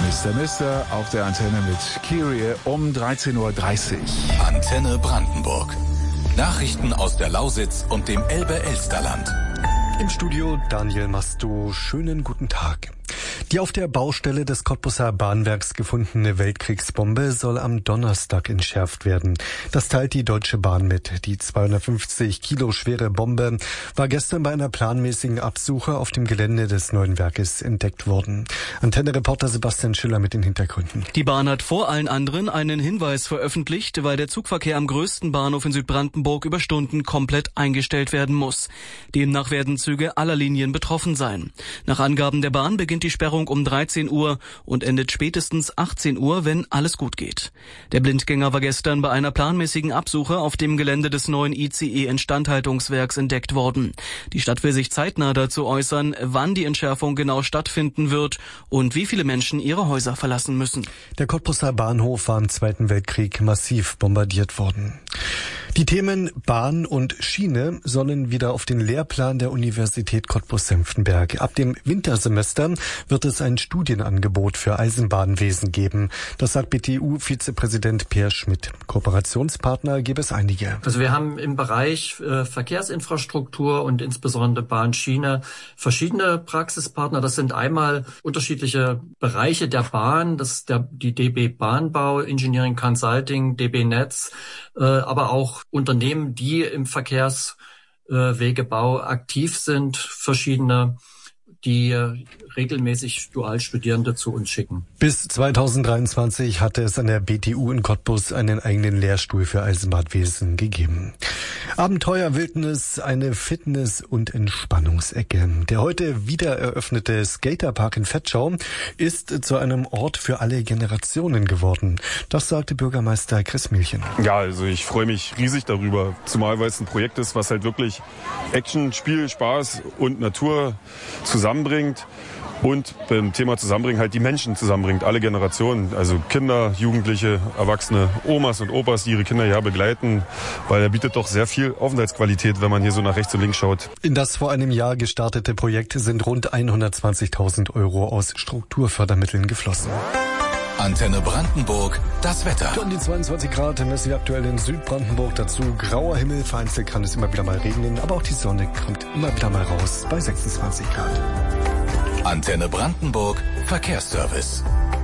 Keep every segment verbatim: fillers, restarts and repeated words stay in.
Mister Mister auf der Antenne mit Kyrie um dreizehn Uhr dreißig. Antenne Brandenburg. Nachrichten aus der Lausitz und dem Elbe-Elsterland. Im Studio Daniel Masto. Schönen guten Tag. Die auf der Baustelle des Cottbuser Bahnwerks gefundene Weltkriegsbombe soll am Donnerstag entschärft werden. Das teilt die Deutsche Bahn mit. Die zweihundertfünfzig Kilo schwere Bombe war gestern bei einer planmäßigen Absuche auf dem Gelände des neuen Werkes entdeckt worden. Antenne-Reporter Sebastian Schiller mit den Hintergründen. Die Bahn hat vor allen anderen einen Hinweis veröffentlicht, weil der Zugverkehr am größten Bahnhof in Südbrandenburg über Stunden komplett eingestellt werden muss. Demnach werden Züge aller Linien betroffen sein. Nach Angaben der Bahn beginnt die Sperrung um dreizehn Uhr und endet spätestens achtzehn Uhr, wenn alles gut geht. Der Blindgänger war gestern bei einer planmäßigen Absuche auf dem Gelände des neuen I C E-Instandhaltungswerks entdeckt worden. Die Stadt will sich zeitnah dazu äußern, wann die Entschärfung genau stattfinden wird und wie viele Menschen ihre Häuser verlassen müssen. Der Cottbuser Bahnhof war im Zweiten Weltkrieg massiv bombardiert worden. Die Themen Bahn und Schiene sollen wieder auf den Lehrplan der Universität Cottbus-Senftenberg. Ab dem Wintersemester wird es ein Studienangebot für Eisenbahnwesen geben. Das sagt B T U-Vizepräsident Peer Schmidt. Kooperationspartner gäbe es einige. Also wir haben im Bereich äh, Verkehrsinfrastruktur und insbesondere Bahnschiene verschiedene Praxispartner. Das sind einmal unterschiedliche Bereiche der Bahn. Das ist der, die D B Bahnbau, Engineering Consulting, D B Netz, äh, aber auch Unternehmen, die im Verkehrswegebau aktiv sind, verschiedene, die regelmäßig Dualstudierende zu uns schicken. Bis zweitausenddreiundzwanzig hatte es an der B T U in Cottbus einen eigenen Lehrstuhl für Eisenbahnwesen gegeben. Abenteuer, Wildnis, eine Fitness- und Entspannungsecke. Der heute wieder eröffnete Skaterpark in Vetschau ist zu einem Ort für alle Generationen geworden. Das sagte Bürgermeister Chris Mielchen. Ja, also ich freue mich riesig darüber, zumal weil es ein Projekt ist, was halt wirklich Action, Spiel, Spaß und Natur zusammenbringt. Und beim Thema Zusammenbringen halt die Menschen zusammenbringt, alle Generationen, also Kinder, Jugendliche, Erwachsene, Omas und Opas, die ihre Kinder ja begleiten, weil er bietet doch sehr viel Aufenthaltsqualität, wenn man hier so nach rechts und links schaut. In das vor einem Jahr gestartete Projekt sind rund hundertzwanzigtausend Euro aus Strukturfördermitteln geflossen. Antenne Brandenburg, das Wetter. Um die zweiundzwanzig Grad messen wir aktuell in Südbrandenburg. Dazu grauer Himmel, vereinzelt kann es immer wieder mal regnen, aber auch die Sonne kommt immer wieder mal raus bei sechsundzwanzig Grad. Antenne Brandenburg, Verkehrsservice.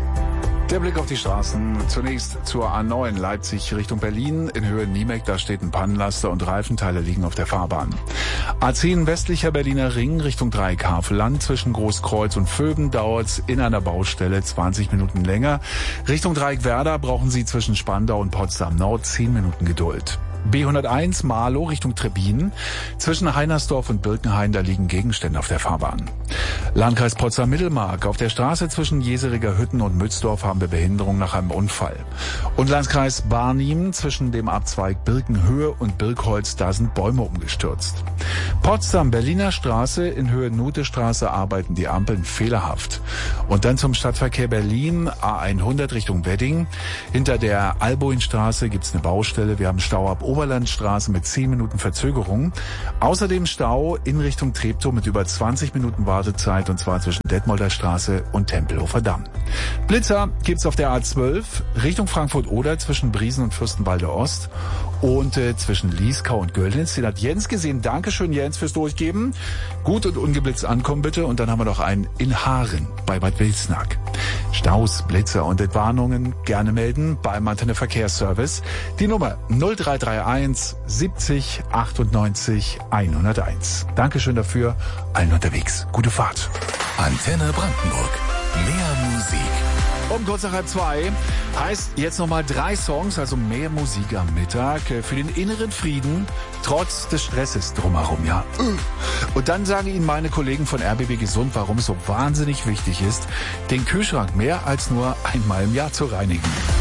Der Blick auf die Straßen. Zunächst zur A neun Leipzig Richtung Berlin. In Höhe Niemek, da steht ein Pannenlaster und Reifenteile liegen auf der Fahrbahn. A zehn westlicher Berliner Ring Richtung Dreieck Havelland. Zwischen Großkreuz und Vöben dauert's in einer Baustelle zwanzig Minuten länger. Richtung Dreieck Werder brauchen Sie zwischen Spandau und Potsdam Nord zehn Minuten Geduld. B hunderteins Marlow Richtung Trebbin. Zwischen Heinersdorf und Birkenhain, da liegen Gegenstände auf der Fahrbahn. Landkreis Potsdam-Mittelmark. Auf der Straße zwischen Jeseriger Hütten und Mützdorf haben wir Behinderung nach einem Unfall. Und Landkreis Barnim zwischen dem Abzweig Birkenhöhe und Birkholz, da sind Bäume umgestürzt. Potsdam-Berliner Straße in Höhe Nutestraße arbeiten die Ampeln fehlerhaft. Und dann zum Stadtverkehr Berlin, A hundert Richtung Wedding. Hinter der Alboinstraße gibt's eine Baustelle. Wir haben Stau ab Oberlandstraße mit zehn Minuten Verzögerung. Außerdem Stau in Richtung Treptow mit über zwanzig Minuten Wartezeit, und zwar zwischen Detmolder Straße und Tempelhofer Damm. Blitzer gibt's auf der A zwölf Richtung Frankfurt-Oder zwischen Briesen und Fürstenwalde Ost und äh, zwischen Lieskau und Göllnitz. Den hat Jens gesehen. Dankeschön, Jens, fürs Durchgeben. Gut und ungeblitzt ankommen bitte. Und dann haben wir noch einen in Haaren bei Bad Wilsnack. Staus, Blitzer und Entwarnungen gerne melden beim Antenne Verkehrsservice. Die Nummer null drei drei eins siebzig achtundneunzig hunderteins. Dankeschön dafür. Allen unterwegs. Gute Fahrt. Antenne Brandenburg. Mehr Musik. Um kurz nach halb zwei heißt jetzt nochmal drei Songs, also mehr Musik am Mittag für den inneren Frieden, trotz des Stresses drumherum, ja. Und dann sagen Ihnen meine Kollegen von R B B Gesund, warum es so wahnsinnig wichtig ist, den Kühlschrank mehr als nur einmal im Jahr zu reinigen.